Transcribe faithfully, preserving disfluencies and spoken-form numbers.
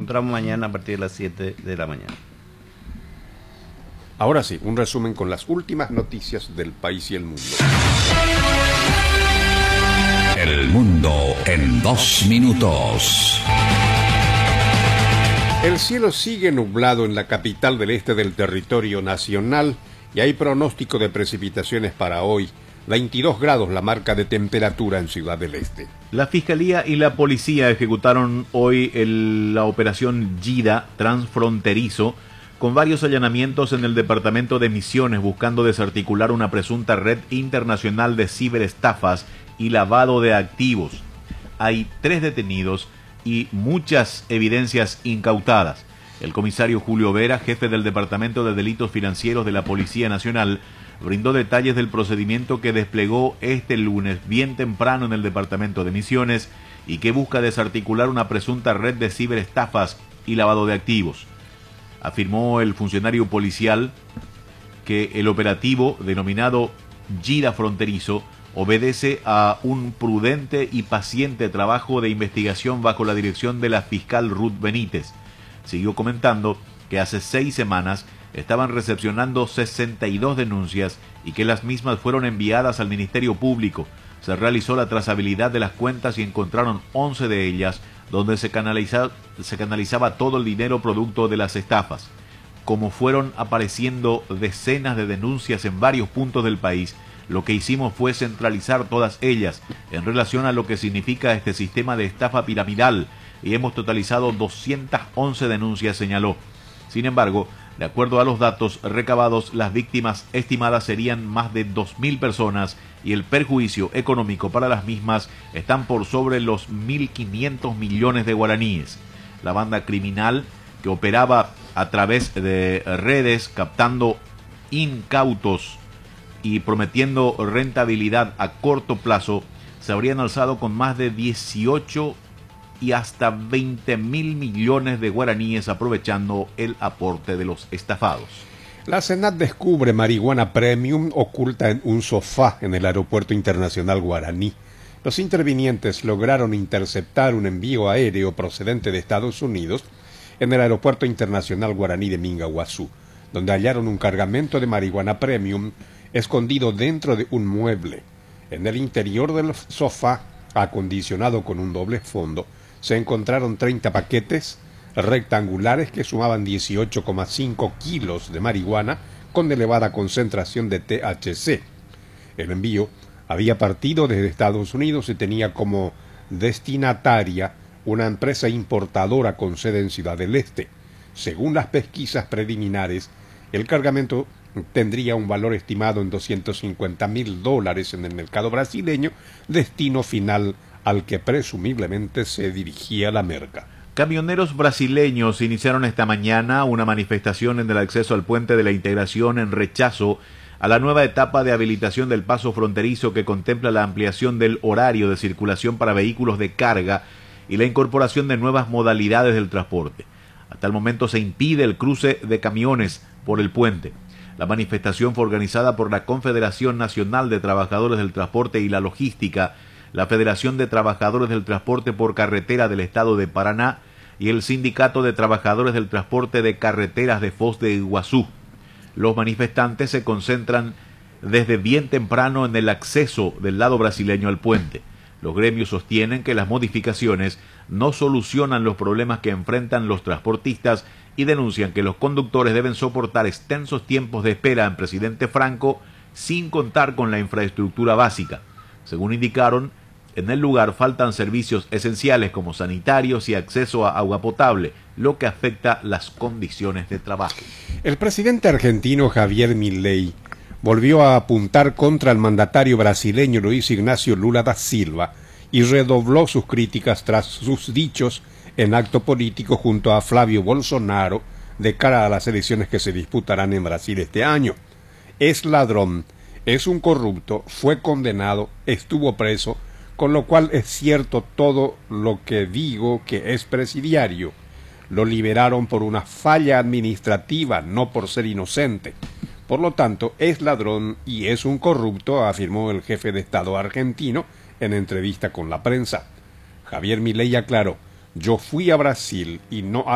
encontramos mañana a partir de las siete de la mañana. Ahora sí, un resumen con las últimas noticias del país y el mundo. El mundo en dos minutos. El cielo sigue nublado en la capital del este del territorio nacional y hay pronóstico de precipitaciones para hoy. veintidós grados la marca de temperatura en Ciudad del Este. La Fiscalía y la Policía ejecutaron hoy el, la operación Yida transfronterizo con varios allanamientos en el departamento de Misiones buscando desarticular una presunta red internacional de ciberestafas y lavado de activos. Hay tres detenidos y muchas evidencias incautadas. El comisario Julio Vera, jefe del Departamento de Delitos Financieros de la Policía Nacional, brindó detalles del procedimiento que desplegó este lunes bien temprano en el departamento de Misiones y que busca desarticular una presunta red de ciberestafas y lavado de activos. Afirmó el funcionario policial que el operativo denominado Yida Fronterizo obedece a un prudente y paciente trabajo de investigación bajo la dirección de la fiscal Ruth Benítez. Siguió comentando que hace seis semanas estaban recepcionando sesenta y dos denuncias y que las mismas fueron enviadas al Ministerio Público. Se realizó la trazabilidad de las cuentas y encontraron once de ellas donde se canaliza, se canalizaba todo el dinero producto de las estafas. Como fueron apareciendo decenas de denuncias en varios puntos del país, lo que hicimos fue centralizar todas ellas en relación a lo que significa este sistema de estafa piramidal y hemos totalizado doscientas once denuncias, señaló. Sin embargo, de acuerdo a los datos recabados, las víctimas estimadas serían más de dos mil personas y el perjuicio económico para las mismas están por sobre los mil quinientos millones de guaraníes. La banda criminal, que operaba a través de redes captando incautos y prometiendo rentabilidad a corto plazo, se habrían alzado con más de dieciocho y hasta veinte mil millones de guaraníes aprovechando el aporte de los estafados. La SENAT descubre marihuana premium oculta en un sofá en el Aeropuerto Internacional Guaraní. Los intervinientes lograron interceptar un envío aéreo procedente de Estados Unidos en el Aeropuerto Internacional Guaraní de Mingaguazú, donde hallaron un cargamento de marihuana premium escondido dentro de un mueble. En el interior del sofá, acondicionado con un doble fondo, se encontraron treinta paquetes rectangulares que sumaban dieciocho coma cinco kilos de marihuana con elevada concentración de T H C. El envío había partido desde Estados Unidos y tenía como destinataria una empresa importadora con sede en Ciudad del Este. Según las pesquisas preliminares, el cargamento tendría un valor estimado en doscientos cincuenta mil dólares en el mercado brasileño, destino final al que presumiblemente se dirigía la merca. Camioneros brasileños iniciaron esta mañana una manifestación en el acceso al Puente de la Integración en rechazo a la nueva etapa de habilitación del paso fronterizo que contempla la ampliación del horario de circulación para vehículos de carga y la incorporación de nuevas modalidades del transporte. Hasta el momento se impide el cruce de camiones por el puente. La manifestación fue organizada por la Confederación Nacional de Trabajadores del Transporte y la Logística, la Federación de Trabajadores del Transporte por Carretera del Estado de Paraná y el Sindicato de Trabajadores del Transporte de Carreteras de Foz de Iguazú. Los manifestantes se concentran desde bien temprano en el acceso del lado brasileño al puente. Los gremios sostienen que las modificaciones no solucionan los problemas que enfrentan los transportistas y denuncian que los conductores deben soportar extensos tiempos de espera en Presidente Franco sin contar con la infraestructura básica. Según indicaron, en el lugar faltan servicios esenciales como sanitarios y acceso a agua potable, lo que afecta las condiciones de trabajo. El presidente argentino Javier Milei volvió a apuntar contra el mandatario brasileño Luis Ignacio Lula da Silva y redobló sus críticas tras sus dichos en acto político junto a Flavio Bolsonaro de cara a las elecciones que se disputarán en Brasil este año. Es ladrón, es un corrupto, fue condenado, estuvo preso, con lo cual es cierto todo lo que digo que es presidiario. Lo liberaron por una falla administrativa, no por ser inocente. Por lo tanto, es ladrón y es un corrupto, afirmó el jefe de Estado argentino en entrevista con la prensa. Javier Milei aclaró: yo fui a Brasil y no